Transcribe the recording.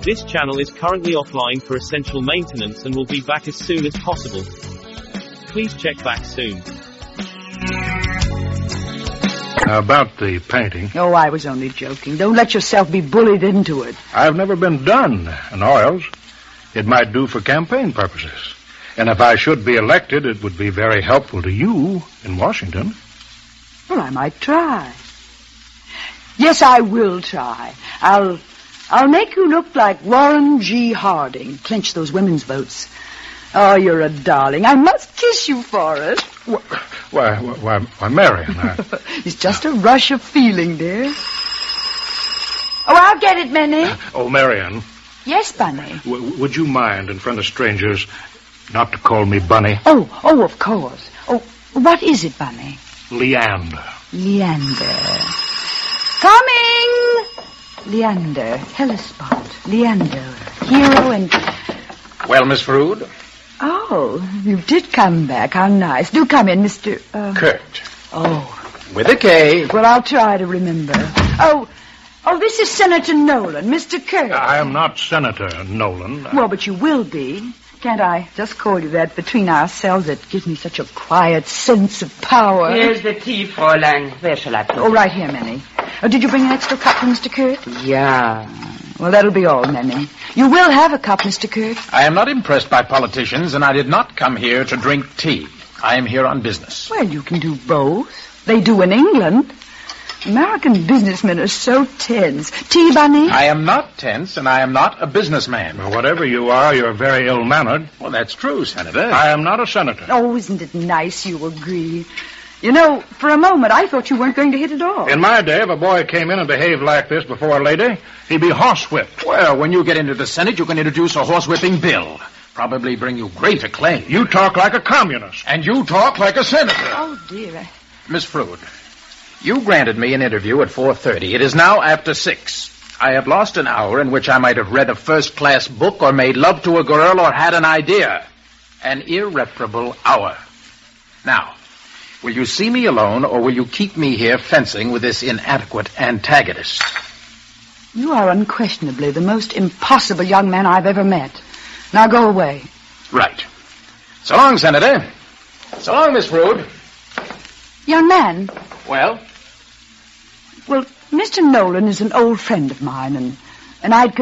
This channel is currently offline for essential maintenance and will be back as soon as possible. Please check back soon. About the painting. Oh, I was only joking. Don't let yourself be bullied into it. I've never been done in oils. It might do for campaign purposes. And if I should be elected, it would be very helpful to you in Washington. Well, I might try. Yes, I will try. I'll make you look like Warren G. Harding. Clinch those women's votes. Oh, you're a darling. I must kiss you for it. Why, Marion, It's just a rush of feeling, dear. Oh, I'll get it, Minnie. Oh, Marion. Yes, Bunny. Would you mind, in front of strangers, not to call me Bunny? Oh, of course. Oh, what is it, Bunny? Leander. Leander. Coming! Leander, Hellespont, Leander, hero and... Well, Miss Frood? Oh, you did come back. How nice. Do come in, Mr... Kurt. Oh. With a K. Well, I'll try to remember. Oh, this is Senator Nolan, Mr. Kurt. I am not Senator Nolan. Well, but you will be. Can't I just call you that between ourselves? It gives me such a quiet sense of power. Here's the tea, Fräulein. Where shall I put it? Oh, right here, Minnie. Oh, did you bring an extra cup for Mr. Kurt? Yeah. Well, that'll be all, Minnie. You will have a cup, Mr. Kurt. I am not impressed by politicians, and I did not come here to drink tea. I am here on business. Well, you can do both. They do in England. American businessmen are so tense. Tea, Bunny? I am not tense, and I am not a businessman. Well, whatever you are, you're very ill-mannered. Well, that's true, Senator. I am not a senator. Oh, isn't it nice you agree? You know, for a moment, I thought you weren't going to hit at all. In my day, if a boy came in and behaved like this before a lady, he'd be horsewhipped. Well, when you get into the Senate, you can introduce a horsewhipping bill. Probably bring you great acclaim. You talk like a communist. And you talk like a senator. Oh, dear. Miss Frood, you granted me an interview at 4:30. It is now after 6. I have lost an hour in which I might have read a first-class book or made love to a girl or had an idea. An irreparable hour. Now, will you see me alone, or will you keep me here fencing with this inadequate antagonist? You are unquestionably the most impossible young man I've ever met. Now go away. Right. So long, Senator. So long, Miss Frood. Young man. Well? Well, Mr. Nolan is an old friend of mine, and I'd